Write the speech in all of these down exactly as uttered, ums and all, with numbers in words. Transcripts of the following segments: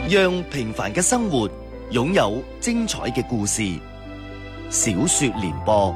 讓平凡嘅生活擁有精彩嘅故事。小說聯播，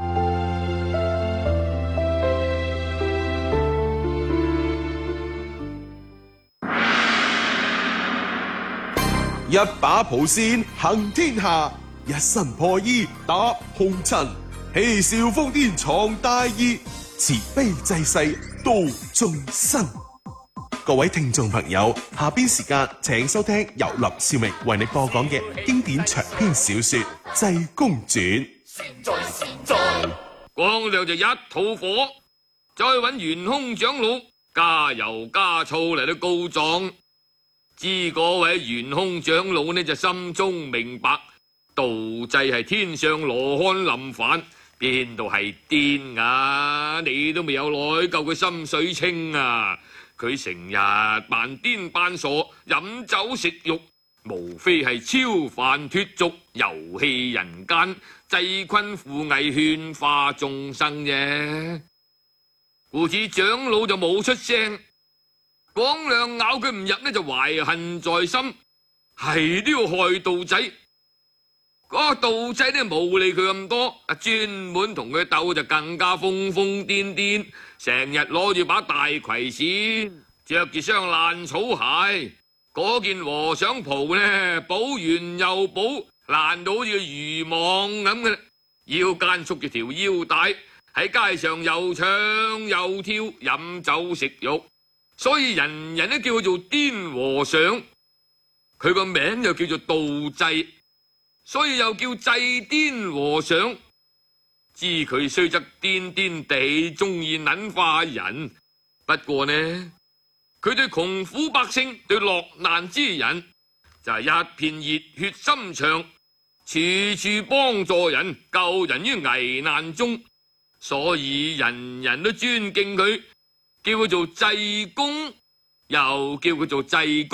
一把蒲扇行天下，一身破衣打紅塵，嬉笑瘋癲闖大義，慈悲濟世度眾生。各位聽眾朋友，下邊時間請收聽由林少明為你播講嘅經典長篇小說《濟公傳》。 善哉善哉，光亮就一肚火，再揾元兇長老加油加醋嚟到告狀。知嗰位元兇長老呢就心中明白，道濟係天上羅漢臨凡，邊度係癲啊？你都未有內救佢心水清啊！佢成日扮癲扮傻，飲酒食肉，無非係超凡脫俗，遊戲人間，濟困扶危，勸化眾生啫。故此長老就冇出聲。廣亮咬佢唔入呢，就懷恨在心，係都要害道仔。嗰個道仔呢冇理佢咁多，啊專門同佢鬥就更加瘋瘋癲癲，成日攞住把大葵扇，着住雙爛草鞋，嗰件和尚袍呢補完又補，爛到好似個漁網咁嘅，腰間束住條腰帶，喺街上又唱又跳，飲酒食肉，所以人人都叫佢做癲和尚。佢個名又叫做道濟，所以又叫濟癲和尚。知佢雖則癲癲地，中意捻化人，不過呢，佢對窮苦百姓，對落難之人，就係、是、一片熱血心腸，處處幫助人，救人於危難中，所以人人都尊敬佢，叫佢做濟公，又叫佢做濟公。